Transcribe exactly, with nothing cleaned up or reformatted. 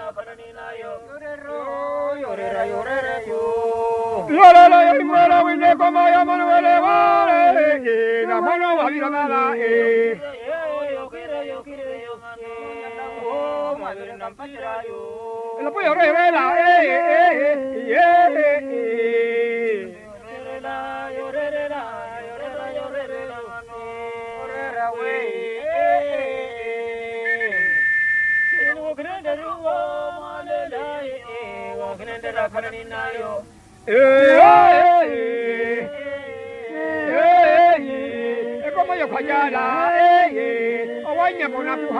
Yorera imara wine como ya manuele vale, la mano va a nada eh. La pollo revela eh eh eh. Yorera yorera yorera yorera yorera we eh. Kenu grande ruo malela eh, wo grande la farina yo. Eh, eh, eh, eh, eh, como yo fallaba, eh, eh, o vaya con la